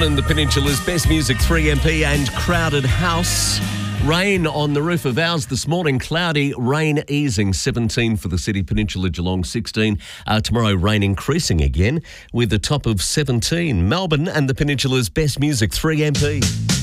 and the Peninsula's Best Music 3MP and Crowded House. Rain on the roof of ours this morning. Cloudy, rain easing. 17 for the city. Peninsula, Geelong 16. Tomorrow rain increasing again with a top of 17. Melbourne and the Peninsula's Best Music 3MP.